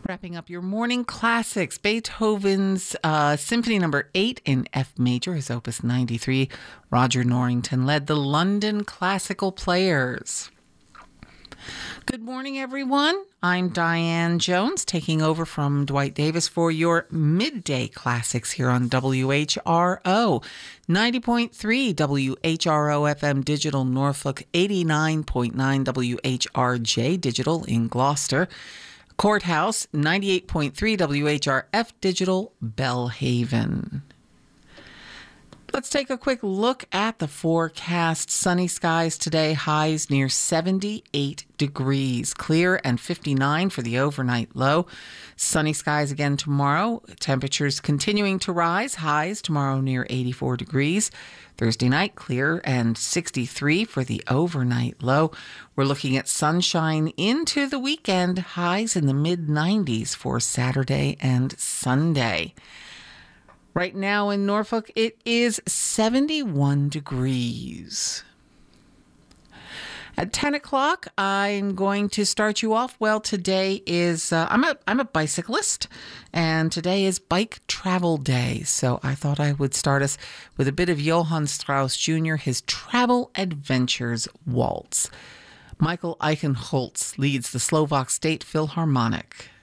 Wrapping up your morning classics, Beethoven's Symphony Number 8 in F major, his Opus 93. Roger Norrington led the London Classical Players. Good morning, everyone. I'm Diane Jones, taking over from Dwight Davis for your midday classics here on WHRO. 90.3 WHRO FM Digital Norfolk, 89.9 WHRJ Digital in Gloucester. Courthouse, 98.3 WHRF Digital, Belhaven. Let's take a quick look at the forecast. Sunny skies today, highs near 78 degrees. Clear and 59 for the overnight low. Sunny skies again tomorrow. Temperatures continuing to rise. Highs tomorrow near 84 degrees. Thursday night, clear and 63 for the overnight low. We're looking at sunshine into the weekend. Highs in the mid-90s for Saturday and Sunday. Right now in Norfolk, it is 71 degrees. At 10 o'clock, I'm going to start you off. Well, today is, I'm a bicyclist, and today is Bike Travel Day. So I thought I would start us with a bit of Johann Strauss Jr., his Travel Adventures Waltz. Michael Eichenholz leads the Slovak State Philharmonic.